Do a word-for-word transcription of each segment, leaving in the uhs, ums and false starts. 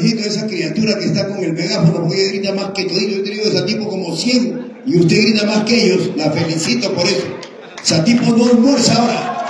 felicito a esa criatura que está con el megáfono, porque ella grita más que todito. Yo he tenido a ese tipo como cien y usted grita más que ellos. La felicito por eso. Ese tipo no almuerza ahora.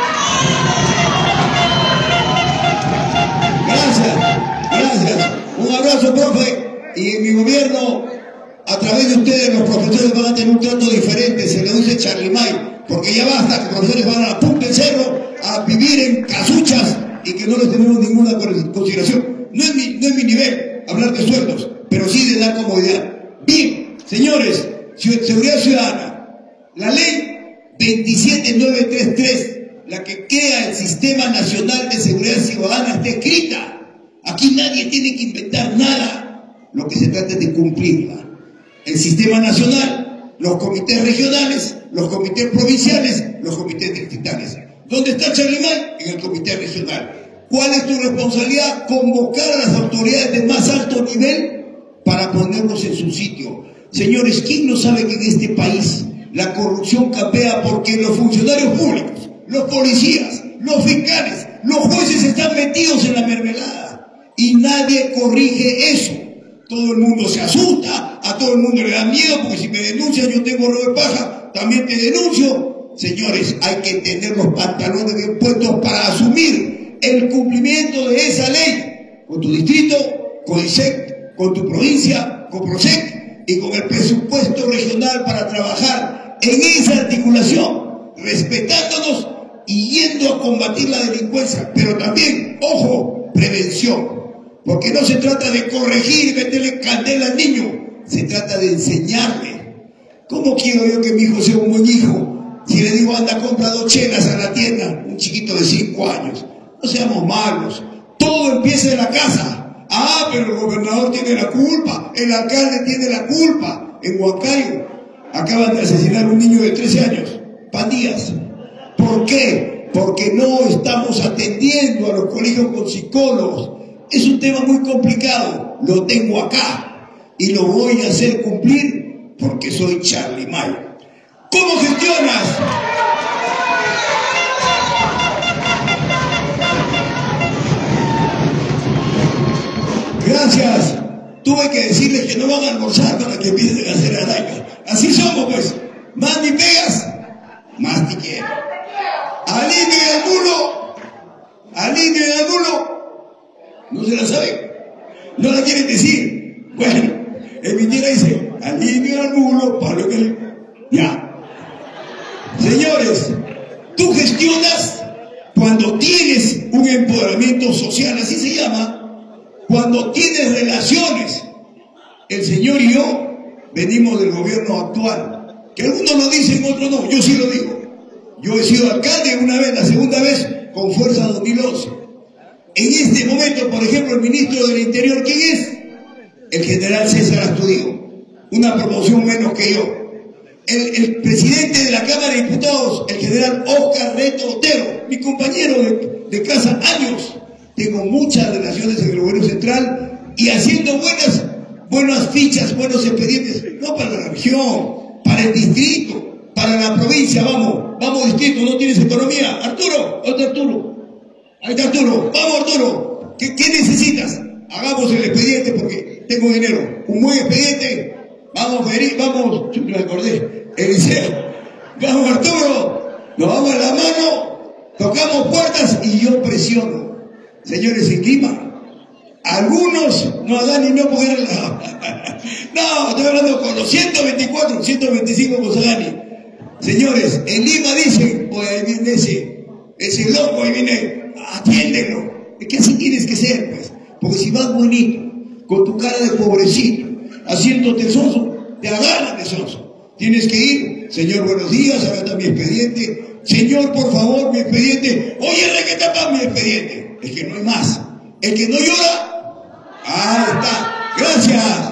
Gracias, gracias. Un abrazo, profe. Y en mi gobierno, a través de ustedes, los profesores van a tener un trato diferente. Se le dice Charlie May, porque ya basta que los profesores van a la punta del cerro a vivir en casuchas y que no les tenemos ninguna consideración. No es mi, no es mi nivel hablar de sueldos, pero sí de dar comodidad. Bien, señores, seguridad ciudadana, la ley veintisiete mil novecientos treinta y tres, la que crea el Sistema Nacional de Seguridad Ciudadana, está escrita. Aquí nadie tiene que inventar nada. Lo que se trata es de cumplirla. El Sistema Nacional, los comités regionales, los comités provinciales, los comités distritales. ¿Dónde está Charlie May? En el comité regional. ¿Cuál es tu responsabilidad? Convocar a las autoridades de más alto nivel para ponerlos en su sitio. Señores, ¿quién no sabe que en este país la corrupción campea porque los funcionarios públicos, los policías, los fiscales, los jueces están metidos en la mermelada y nadie corrige eso? Todo el mundo se asusta, a todo el mundo le da miedo, porque si me denuncian yo tengo oro de paja, también te denuncio. Señores, hay que tener los pantalones bien puestos para asumir el cumplimiento de esa ley, con tu distrito, con ISEC, con tu provincia, con PROSEC y con el presupuesto regional para trabajar en esa articulación, respetándonos y yendo a combatir la delincuencia, pero también, ojo, prevención. Porque no se trata de corregir y meterle candela al niño, se trata de enseñarle. ¿Cómo quiero yo que mi hijo sea un buen hijo? Si le digo, anda, compra dos chelas a la tienda, un chiquito de cinco años. No seamos malos, todo empieza en la casa. Ah, pero el gobernador tiene la culpa, el alcalde tiene la culpa. En Huancayo acaban de asesinar a un niño de trece años, pandillas. ¿Por qué? Porque no estamos atendiendo a los colegios con psicólogos. Es un tema muy complicado, lo tengo acá y lo voy a hacer cumplir porque soy Charlie May. ¿Cómo gestionas? Gracias. Tuve que decirles que no van a almorzar para que empiecen a hacer arañas. Así somos, pues. Más ni pegas, más te quiero. Al niño y al mulo, al niño y al mulo. ¿No se la saben? ¿No la quieren decir? Bueno, en mi tierra dice, al niño y al mulo, para lo que le... Ya. Señores, tú gestionas cuando tienes un empoderamiento social, así se llama, cuando tienes relaciones. El señor y yo venimos del gobierno actual, que algunos lo dicen, otros no, yo sí lo digo. Yo he sido alcalde una vez, la segunda vez, con Fuerza dos mil once. En este momento, por ejemplo, el ministro del Interior, ¿quién es? El general César Astudillo, una promoción menos que yo. El, el presidente de la Cámara de Diputados, el general Oscar Reto Otero, mi compañero de, de casa, años. Tengo muchas relaciones en el gobierno central y haciendo buenas, buenas fichas, buenos expedientes, no para la región, para el distrito, para la provincia, vamos, vamos distrito, no tienes economía. Arturo, ¿dónde Arturo? Ahí está Arturo, vamos Arturo, ¿qué, qué necesitas? Hagamos el expediente porque tengo dinero, un buen expediente, vamos Federico, vamos, yo me acordé, Eliseo, vamos Arturo, nos vamos a la mano, tocamos puertas y yo presiono. Señores, en Lima, algunos no dan ni no poder la... No, estoy hablando con los ciento veinticuatro, ciento veinticinco con Sagani. Señores, en Lima dicen, pues ahí viene ese, ese loco, ahí viene... Atiéndelo, es que así tienes que ser, pues, porque si vas bonito, con tu cara de pobrecito, haciéndote sonso, te agarran de sonso. Tienes que ir, señor, buenos días, acá está mi expediente, señor, por favor, mi expediente, oye, ¿de qué tapa mi expediente? Es que no hay más, el que no llora, ahí está, gracias.